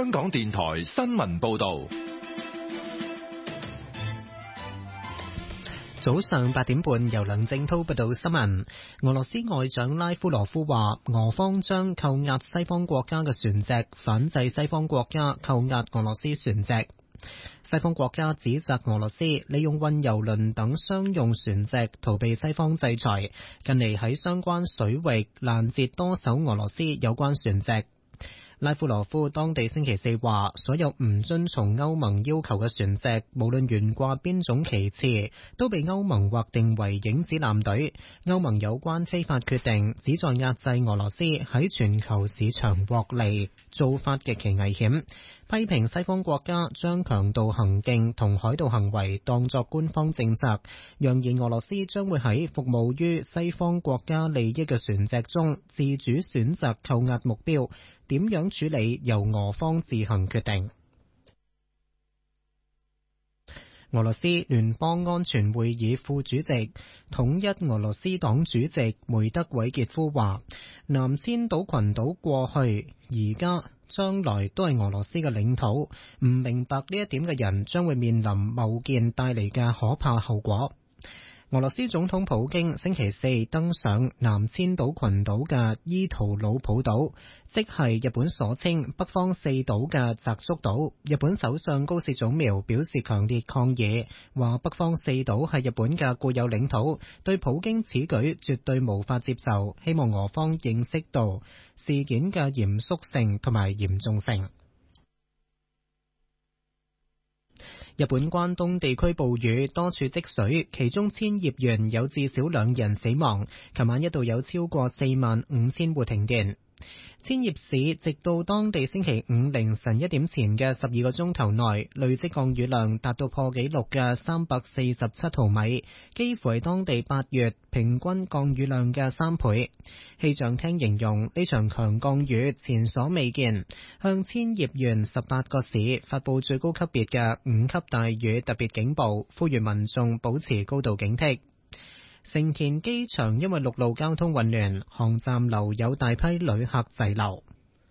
香港電台新聞報道。 早上8點半，由梁正濤報道新聞。俄羅斯外長拉夫羅夫話，俄方將扣押西方國家嘅船隻，反制西方國家扣押俄羅斯船隻。西方國家指責俄羅斯利用運油輪等商用船隻逃避西方制裁，近嚟喺相關水域攔截多艘俄羅斯有關船隻。拉夫羅夫當地星期四話，所有唔遵從歐盟要求嘅船隻，無論懸掛邊種旗幟，都被歐盟劃定為影子艦隊。歐盟有關非法決定旨在壓制俄羅斯喺全球市場獲利，做法極其危險。批評西方國家將強盜行徑同海盜行為當作官方政策，揚言俄羅斯將會喺服務於西方國家利益嘅船隻中自主選擇扣押目標，點樣處理由俄方自行決定。俄羅斯聯邦安全會議副主席、統一俄羅斯黨主席梅德韋傑夫話，南千島群島過去、而家、將來都係俄羅斯嘅領土，唔明白呢一點嘅人將會面臨貿建帶嚟嘅可怕後果。俄羅斯總統普京星期四登上南千島群島嘅伊圖魯普島，即係日本所稱北方四島嘅澤宿島。日本首相高市早苗表示強烈抗議，話北方四島係日本嘅固有領土，對普京此舉絕對無法接受，希望俄方認識到事件嘅嚴肅性同埋嚴重性。日本關東地區暴雨，多處積水，其中千葉縣有至少2人死亡。琴晚一度有超過45000戶停電。千葉市直到當地星期五凌晨1點前嘅12個鐘頭內，累積降雨量達到破紀錄嘅347毫米，幾乎係當地8月平均降雨量嘅3倍。氣象廳形容呢場強降雨前所未見，向千葉縣18個市發佈最高級別嘅5級大雨特別警報，呼籲民眾保持高度警惕。成田機場因為陸路交通混亂，航站樓有大批旅客滯留。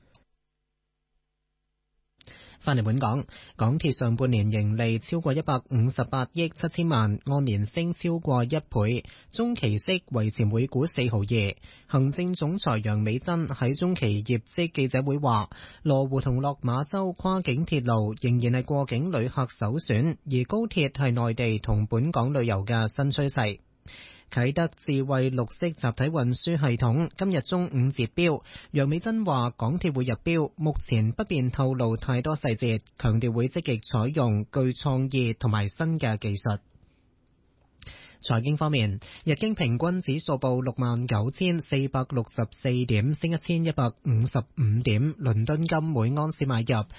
翻嚟本港，港鐵上半年盈利超過158億7千萬，按年升超過1倍，中期息維持每股4毫2。行政總裁楊美珍喺中期業績記者會話，羅湖同落馬洲跨境鐵路仍然係過境旅客首選，而高鐵係內地同本港旅遊嘅新趨勢。啟德智慧綠色集體運輸系統今日中午截標，楊美珍話港鐵會入標，目前不便透露太多細節，強調會積極採用具創意同埋新嘅技術。財經方面，日經平均指數報69,464點，升1155點。倫敦金每安士買入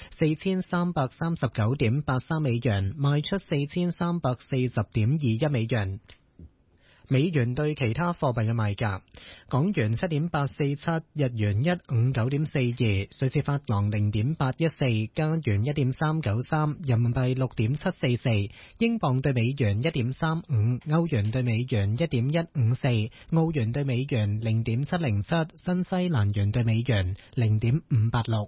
4339.83美元，賣出4340.21美元。美元對其他貨幣嘅賣價：港元7.847，日元159.42，瑞士法郎0.814，加元1.393，人民幣6.744，英鎊對美元1.35，歐元對美元1.154，澳元對美元0.707，新西蘭元對美元0.586。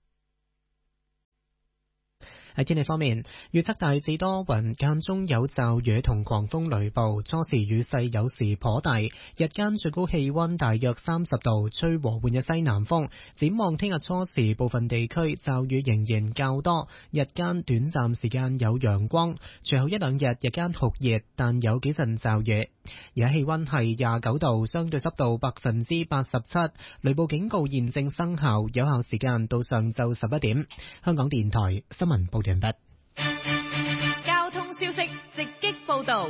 喺天氣方面，預測大致多雲，間中有驟雨同狂風雷暴，初時雨勢有時頗大，日間最高氣溫大約30度，吹和緩嘅西南風。展望聽日初時，部分地區驟雨仍然較多，日間短暫時間有陽光，隨後一兩日日間酷熱，但有幾陣驟雨。而家氣溫係29度，相對濕度87%，雷暴警告現正生效，有效時間到上晝11點。香港電台新聞報完畢。 交通消息直擊報道。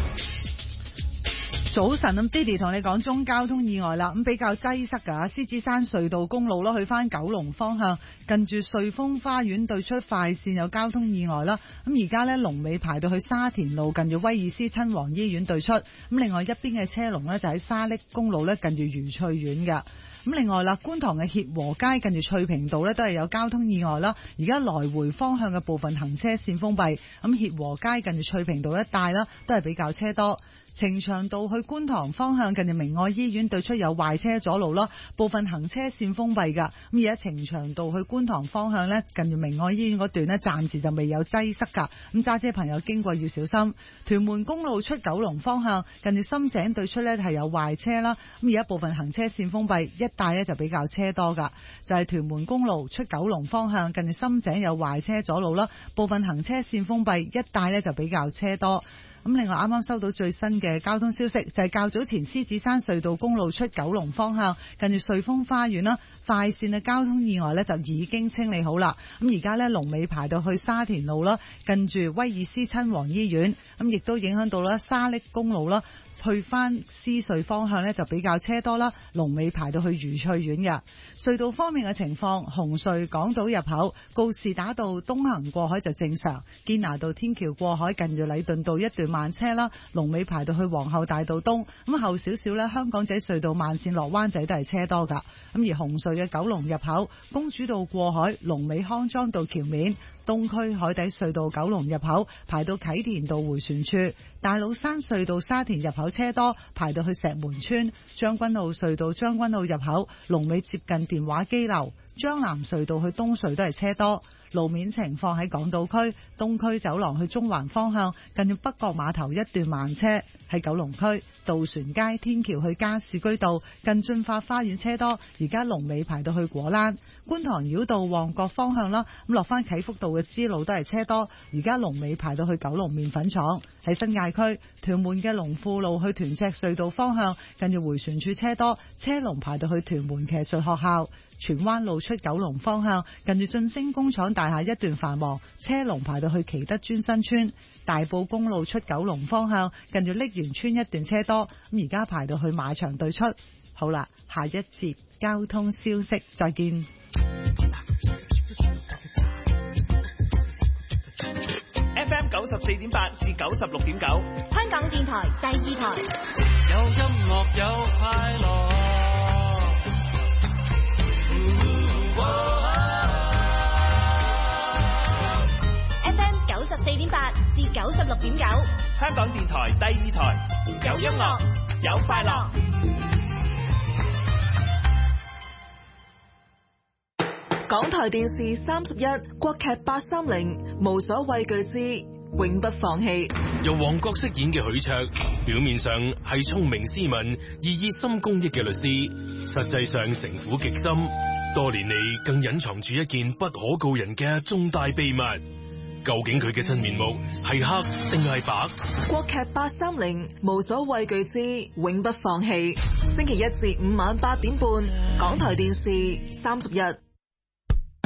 早晨，咁 Diddy 同你講中交通意外啦，咁比較擠塞噶，獅子山隧道公路啦，去翻九龍方向，近住瑞豐花園對出快線有交通意外啦。咁而家呢，龍尾排到去沙田路，近住威爾斯親王醫院對出。咁另外一邊嘅車龍呢，就喺沙瀝公路呢，近住愉翠苑噶。咁另外啦，觀塘嘅協和街近住翠屏道呢，都係有交通意外啦。而家來回方向嘅部分行車線封閉，咁協和街近住翠屏道一帶啦，都係比較車多。 呈祥道去觀塘方向近住明愛醫院對出有壞車阻路啦，部分行車線封閉㗎。咁而家呈祥道去觀塘方向呢，近住明愛醫院嗰段呢，暫時就未有擠塞㗎。咁揸車朋友經過要小心。屯門公路出九龍方向近住深井對出呢係有壞車啦。咁而家部分行車線封閉，一帶呢就比較車多㗎。就係屯門公路出九龍方向近住深井有壞車阻路啦，部分行車線封閉，一帶呢就比較車多。咁另外啱啱收到最新嘅交通消息，就係較早前獅子山隧道公路出九龍方向近住瑞豐花園啦，快線嘅交通意外呢就已經清理好啦。咁而家呢，龍尾排到去沙田路啦，近住威爾斯親王醫院，咁亦都影響到啦沙瀝公路啦，去翻獅隧方向呢就比較車多啦，龍尾排到去愉翠苑嘅。隧道方面嘅情況，紅隧港島入口告士打道東行過海就正常，堅拿道天橋過海近住禮頓道一段慢車啦，龍尾排到去皇后大道東。咁後少少呢，香港仔隧道慢線落灣仔都係車多噶。咁而紅隧嘅九龍入口公主道過海，龍尾康莊道橋面。東區海底隧道九龍入口排到啟田道迴旋處，大老山隧道沙田入口車多，排到去石門村。將軍澳隧道將軍澳入口龍尾接近電話機樓，將南隧道去東隧都係車多。路面情況喺港島區東區走廊去中環方向，近住北角碼頭一段慢車；喺九龍區渡船街天橋去加士居道近駿發花園車多，而家龍尾排到去果欄。觀塘繞道旺角方向啦，咁落翻啟福道嘅支路都係車多，而家龍尾排到去九龍麵粉廠。喺新界區屯門嘅龍富路去屯赤隧道方向，近住迴旋處車多，車龍排到去屯門騎術學校。荃灣路出九龍方向，近住晉升工廠大廈一段繁忙，車龍排到去祈德尊新村。大埔公路出九龍方向，近住瀝源村一段車多，咁而家排到去馬場對出。好啦，下一節交通消息，再見。 FM 94.8至96.9， 香港電台第二台， 有音樂有快樂。 FM 94.8至96.9， 香港電台第二台，有音樂有快樂。 港台電視31國劇830無所畏懼之永不放棄， 由黃覺飾演嘅許卓，表面上係聰明斯文、熱心公益嘅律師，實際上城府極深，多年嚟更隱藏住一件不可告人嘅重大秘密。究竟佢嘅真面目係黑定係白？ 國劇830無所畏懼之永不放棄，星期一至五晚8點半，港台電視31。